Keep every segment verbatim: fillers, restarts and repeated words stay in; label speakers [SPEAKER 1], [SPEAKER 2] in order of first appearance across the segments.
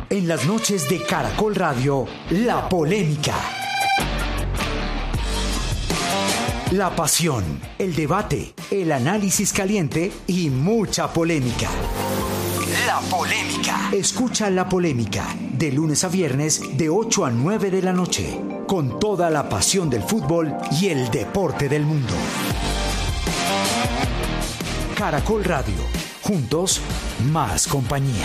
[SPEAKER 1] En las noches de Caracol Radio, La Polémica. La pasión, el debate, el análisis caliente y mucha polémica. La Polémica. Escucha La Polémica de lunes a viernes de ocho a nueve de la noche, con toda la pasión del fútbol y el deporte del mundo. Caracol Radio. Juntos, más compañía.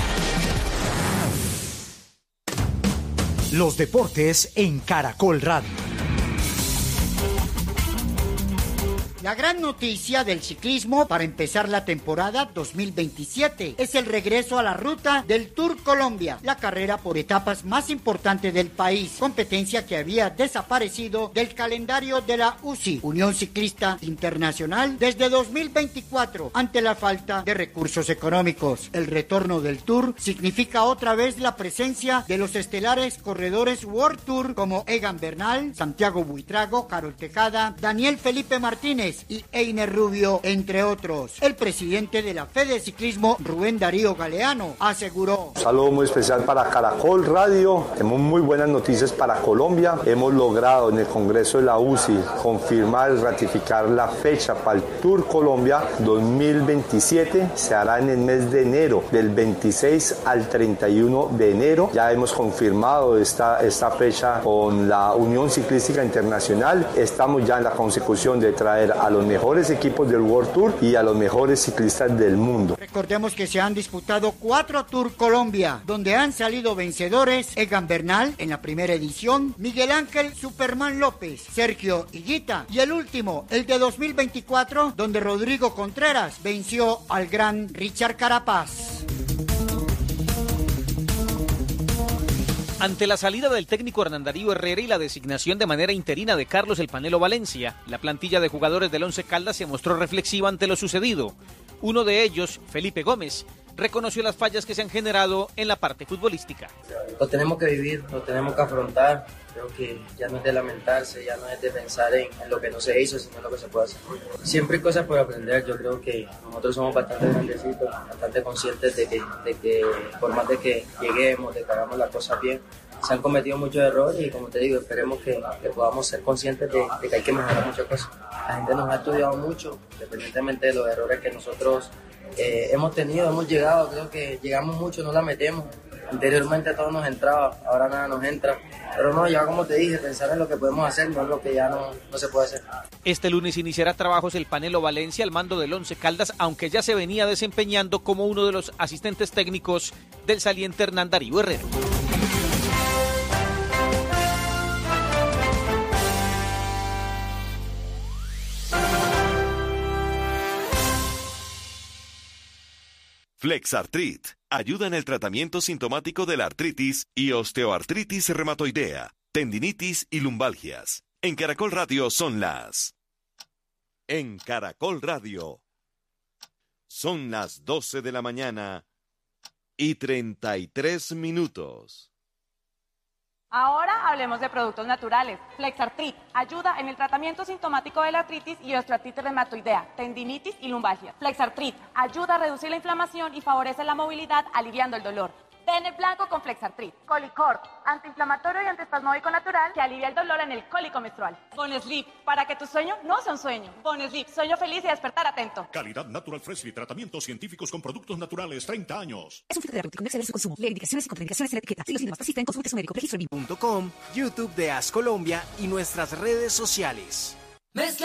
[SPEAKER 1] Los deportes en Caracol Radio.
[SPEAKER 2] La gran noticia del ciclismo para empezar la temporada dos mil veintisiete es el regreso a la ruta del Tour Colombia, la carrera por etapas más importante del país, competencia que había desaparecido del calendario de la U C I, Unión Ciclista Internacional, desde dos mil veinticuatro ante la falta de recursos económicos. El retorno del Tour significa otra vez la presencia de los estelares corredores World Tour como Egan Bernal, Santiago Buitrago, Carol Tejada, Daniel Felipe Martínez y Einer Rubio, entre otros. El presidente de la Fede Ciclismo, Rubén Darío Galeano, aseguró:
[SPEAKER 3] Un saludo muy especial para Caracol Radio. Tenemos muy buenas noticias para Colombia. Hemos logrado en el Congreso de la U C I confirmar y ratificar la fecha para el Tour Colombia dos mil veintisiete. Se hará en el mes de enero, del veintiséis al treinta y uno de enero. Ya hemos confirmado esta, esta fecha con la Unión Ciclística Internacional. Estamos ya en la consecución de traer a los mejores equipos del World Tour y a los mejores ciclistas del mundo.
[SPEAKER 2] Recordemos que se han disputado cuatro Tour Colombia, donde han salido vencedores Egan Bernal en la primera edición, Miguel Ángel Superman López, Sergio Higuita y el último, el de dos mil veinticuatro, donde Rodrigo Contreras venció al gran Richard Carapaz.
[SPEAKER 4] Ante la salida del técnico Hernán Darío Herrera y la designación de manera interina de Carlos El Panelo Valencia, la plantilla de jugadores del Once Caldas se mostró reflexiva ante lo sucedido. Uno de ellos, Felipe Gómez, reconoció las fallas que se han generado en la parte futbolística.
[SPEAKER 5] Lo tenemos que vivir, lo tenemos que afrontar. Creo que ya no es de lamentarse, ya no es de pensar en, en lo que no se hizo, sino en lo que se puede hacer. Siempre hay cosas por aprender. Yo creo que nosotros somos bastante grandecitos, bastante conscientes de que, de que por más de que lleguemos, de que hagamos las cosas bien, se han cometido muchos errores y, como te digo, esperemos que, que podamos ser conscientes de, de que hay que mejorar muchas cosas. La gente nos ha estudiado mucho, independientemente de los errores que nosotros eh, hemos tenido, hemos llegado, creo que llegamos mucho, no la metemos. Anteriormente todo nos entraba, ahora nada nos entra. Pero no, ya como te dije, pensar en lo que podemos hacer, no en lo que ya no, no se puede hacer.
[SPEAKER 4] Este lunes iniciará trabajos el Panelo Valencia al mando del Once Caldas, aunque ya se venía desempeñando como uno de los asistentes técnicos del saliente Hernán Darío Herrera.
[SPEAKER 6] Flexartrit ayuda en el tratamiento sintomático de la artritis y osteoartritis reumatoidea, tendinitis y lumbalgias. En Caracol Radio son las... En Caracol Radio son las doce de la mañana y treinta y tres minutos.
[SPEAKER 7] Ahora hablemos de productos naturales. Flexartrit ayuda en el tratamiento sintomático de la artritis y osteoartritis reumatoidea, tendinitis y lumbalgia. Flexartrit ayuda a reducir la inflamación y favorece la movilidad, aliviando el dolor. Ten el blanco con Flexartrit. Colicort, antiinflamatorio y antiespasmódico natural que alivia el dolor en el cólico menstrual. Bonesleep, para que tu sueño no sea un sueño. Bonesleep, sueño feliz y despertar atento.
[SPEAKER 8] Calidad Natural Freshly, tratamientos científicos con productos naturales, treinta años.
[SPEAKER 9] Es un filtro terapéutico, no exceder su consumo. Lee indicaciones y contraindicaciones en la etiqueta. Si los síntomas persisten, consulte a su médico. Registro en vivo.
[SPEAKER 10] .com, YouTube de As Colombia y nuestras redes sociales. Mezcla